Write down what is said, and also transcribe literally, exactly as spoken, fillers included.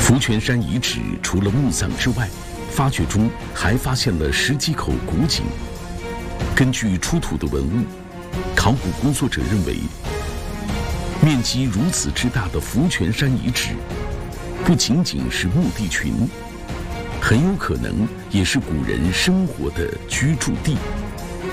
福泉山遗址除了墓葬之外，发掘中还发现了十几口古井。根据出土的文物，考古工作者认为，面积如此之大的福泉山遗址，不仅仅是墓地群，很有可能也是古人生活的居住地。